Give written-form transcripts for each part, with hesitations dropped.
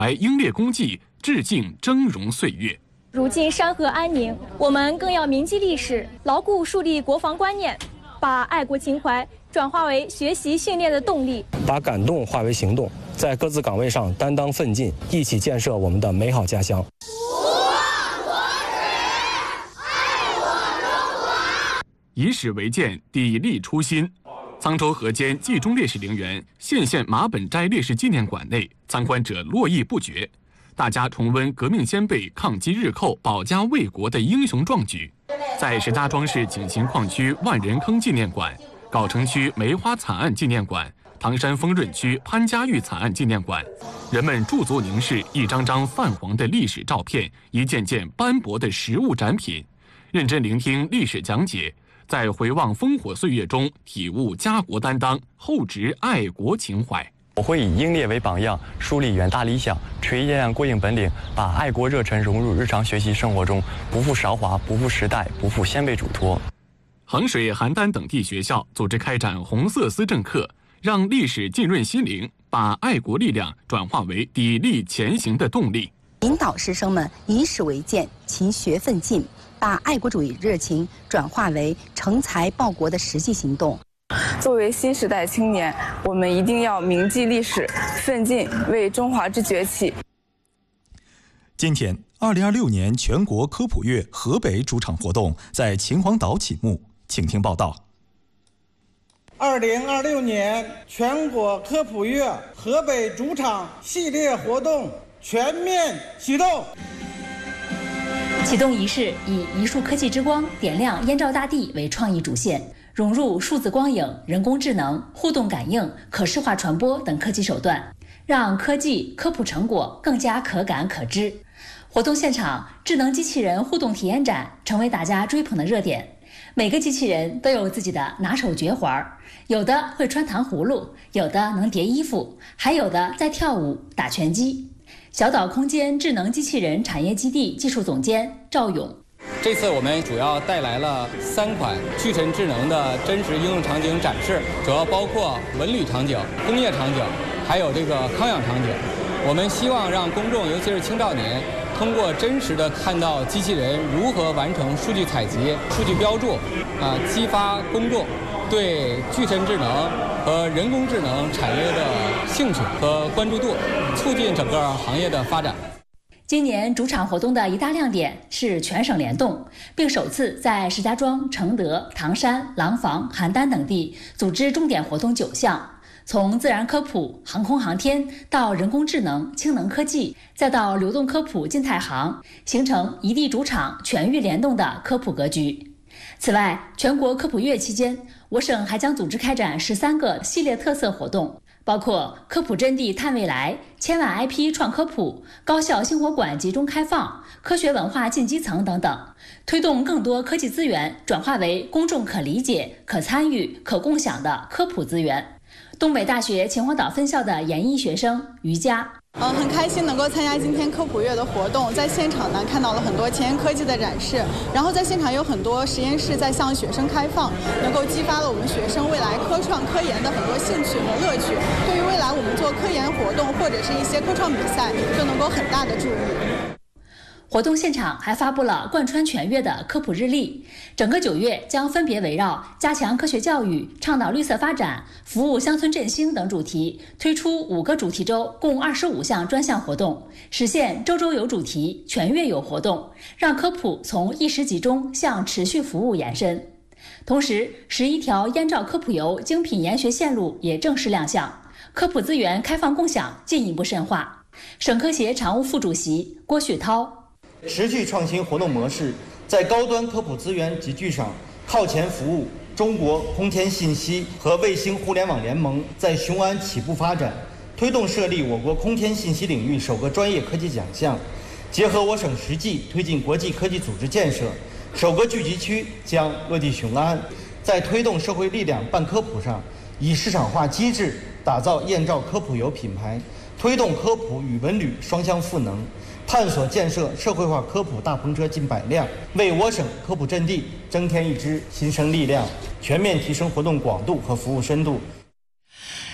来英烈功绩，致敬峥嵘岁月。 如今山河安宁，我们更要铭记历史，牢固树立国防观念，把爱国情怀转化为学习训练的动力， 把感动化为行动，在各自岗位上担当奋进，一起建设我们的美好家乡。 以史为鉴，砥砺初心。沧州河间冀中烈士陵园县马本斋烈士纪念馆内，参观者络绎不绝。大家重温革命先辈抗击日寇、保家卫国的英雄壮举。在石家庄市井陉矿区万人坑纪念馆、藁城区梅花惨案纪念馆、唐山丰润区潘家峪惨案纪念馆，人们驻足凝视一张张泛黄的历史照片，一件件斑驳的实物展品，认真聆听历史讲解，在回望烽火岁月中体悟家国担当，厚植爱国情怀。 我会以英烈为榜样，树立远大理想，锤炼过硬本领，把爱国热忱融入日常学习生活中，不负韶华，不负时代，不负先辈嘱托。 衡水、邯郸等地学校组织开展红色思政课，让历史浸润心灵，把爱国力量转化为砥砺前行的动力， 引导师生们以史为鉴，勤学奋进，把爱国主义热情转化为成才报国的实际行动。 作为新时代青年，我们一定要铭记历史，奋进为中华之崛起。 今天，2026年全国科普月河北主场活动在秦皇岛启幕，请听报道。 2026年全国科普月河北主场系列活动全面启动。 启动仪式以一束科技之光点亮燕赵大地为创意主线，融入数字光影、人工智能、互动感应、可视化传播等科技手段，让科技科普成果更加可感可知。活动现场，智能机器人互动体验展成为大家追捧的热点。每个机器人都有自己的拿手绝活，有的会穿糖葫芦，有的能叠衣服，还有的在跳舞、打拳击。小岛空间智能机器人产业基地技术总监赵勇， 这次我们主要带来了3款巨神智能的真实应用场景展示，主要包括文旅场景、工业场景，还有这个康养场景。我们希望让公众，尤其是青少年，通过真实的看到机器人如何完成数据采集、数据标注，激发公众对巨神智能和人工智能产业的兴趣和关注度，促进整个行业的发展。 今年主场活动的一大亮点是全省联动，并首次在石家庄、承德、唐山、廊坊、邯郸等地组织重点活动9项，从自然科普、航空航天到人工智能、氢能科技，再到流动科普、近太行，形成一地主场、全域联动的科普格局。此外，全国科普月期间，我省还将组织开展13个系列特色活动，包括科普阵地探未来、千万 IP 创科普、高校星火馆集中开放、科学文化进基层等等，推动更多科技资源转化为公众可理解、可参与、可共享的科普资源。东北大学秦皇岛分校的研一学生于佳， 很开心能够参加今天科普月的活动，在现场呢看到了很多前沿科技的展示，然后在现场有很多实验室在向学生开放，能够激发了我们学生未来科创科研的很多兴趣和乐趣，对于未来我们做科研活动或者是一些科创比赛就能够很大的助力。 活动现场还发布了贯穿全月的科普日历，整个9月将分别围绕加强科学教育、倡导绿色发展、服务乡村振兴等主题，推出5个主题周，共25项专项活动，实现周周有主题、全月有活动，让科普从一时集中向持续服务延伸。同时，11条燕赵科普游精品研学线路也正式亮相，科普资源开放共享进一步深化。省科协常务副主席郭旭涛， 持续创新活动模式，在高端科普资源集聚上靠前服务。中国空天信息和卫星互联网联盟在雄安起步发展，推动设立我国空天信息领域首个专业科技奖项，结合我省实际推进国际科技组织建设，首个聚集区将落地雄安。在推动社会力量办科普上，以市场化机制打造燕赵科普游品牌，推动科普与文旅双向赋能，探索建设社会化科普大篷车近100辆，为我省科普阵地增添一支新生力量，全面提升活动广度和服务深度。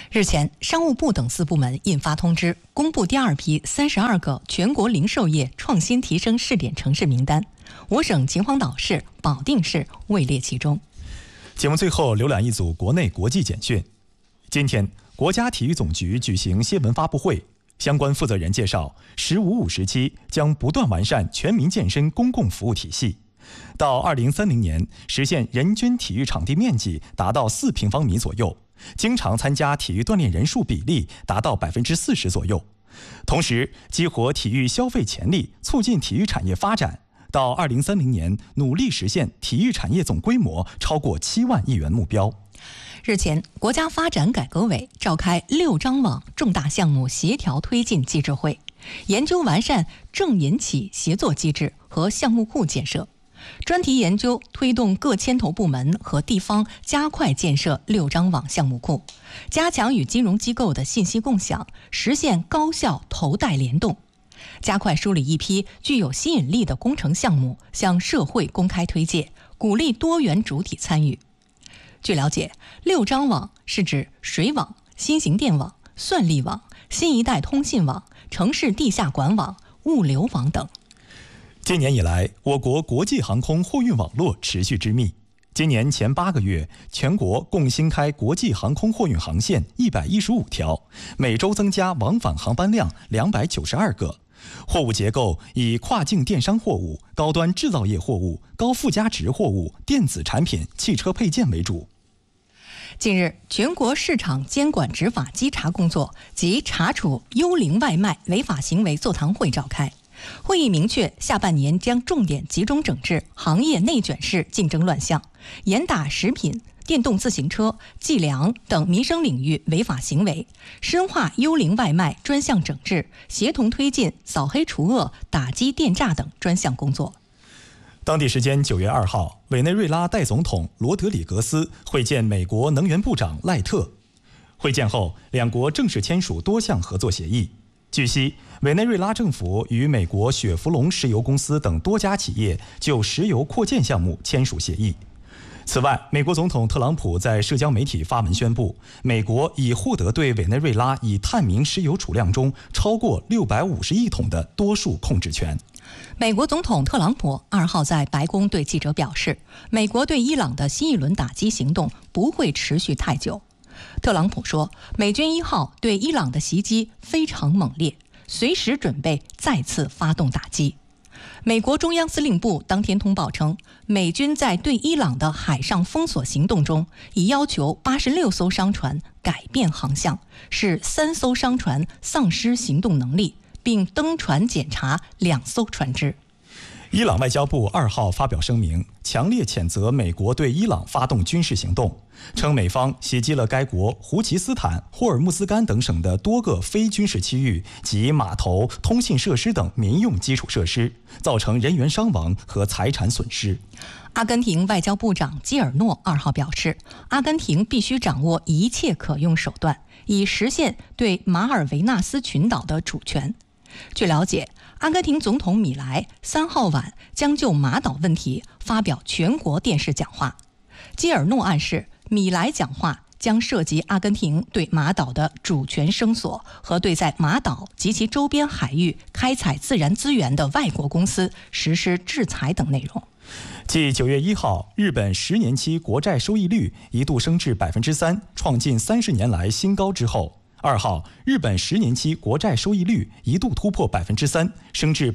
日前，商务部等4部门印发通知，公布第2批32个全国零售业创新提升试点城市名单，我省秦皇岛市、保定市位列其中。 节目最后浏览一组国内国际简讯。今天，国家体育总局举行新闻发布会，相关负责人介绍，“15-5”时期将不断完善全民健身公共服务体系，到2030年实现人均体育场地面积达到4平方米左右，经常参加体育锻炼人数比例达到40%左右。同时，激活体育消费潜力，促进体育产业发展，到2030年努力实现体育产业总规模超过7万亿元目标。 日前，国家发展改革委召开6张网重大项目协调推进机制会，研究完善政银企协作机制和项目库建设，专题研究推动各牵头部门和地方加快建设6张网项目库，加强与金融机构的信息共享，实现高效投贷联动，加快梳理一批具有吸引力的工程项目向社会公开推介，鼓励多元主体参与。据了解，6张网是指水网、新型电网、算力网、新一代通信网、城市地下管网、物流网等。 今年以来，我国国际航空货运网络持续之密。今年前8个月，全国共新开国际航空货运航线115条，每周增加往返航班量292个。货物结构以跨境电商货物、高端制造业货物、高附加值货物、电子产品、汽车配件为主。 近日，全国市场监管执法稽查工作及查处幽灵外卖违法行为座谈会召开。会议明确，下半年将重点集中整治行业内卷式竞争乱象，严打食品、电动自行车、计量等民生领域违法行为，深化幽灵外卖专项整治，协同推进扫黑除恶、打击电诈等专项工作。 当地时间9月2号，委内瑞拉代总统罗德里格斯会见美国能源部长赖特。会见后，两国正式签署多项合作协议。据悉，委内瑞拉政府与美国雪佛龙石油公司等多家企业就石油扩建项目签署协议。此外，美国总统特朗普在社交媒体发文宣布，美国已获得对委内瑞拉已探明石油储量中超过650亿桶的多数控制权。 美国总统特朗普2号在白宫对记者表示，美国对伊朗的新一轮打击行动不会持续太久。特朗普说，美军1号对伊朗的袭击非常猛烈，随时准备再次发动打击。美国中央司令部当天通报称，美军在对伊朗的海上封锁行动中，已要求86艘商船改变航向，使3艘商船丧失行动能力，并登船检查2艘船只。 伊朗外交部2号发表声明，强烈谴责美国对伊朗发动军事行动，称美方袭击了该国胡奇斯坦、霍尔木兹干等省的多个非军事区域及码头、通信设施等民用基础设施，造成人员伤亡和财产损失。 阿根廷外交部长基尔诺2号表示，阿根廷必须掌握一切可用手段，以实现对马尔维纳斯群岛的主权。据了解，阿根廷总统米莱3号晚将就马岛问题发表全国电视讲话。基尔诺暗示，米莱讲话将涉及阿根廷对马岛的主权声索和对在马岛及其周边海域开采自然资源的外国公司实施制裁等内容。 继9月1号，日本10年期国债收益率一度升至3%，创近30年来新高之后，2号，日本10年期国债收益率一度突破3%，升至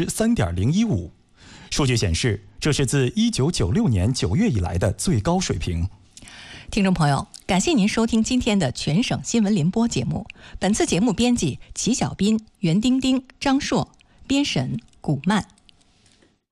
3.015%。数据显示，这是自1996年9月以来的最高水平。 听众朋友，感谢您收听今天的全省新闻联播节目。本次节目编辑齐小斌、袁丁丁、张硕，编审古曼。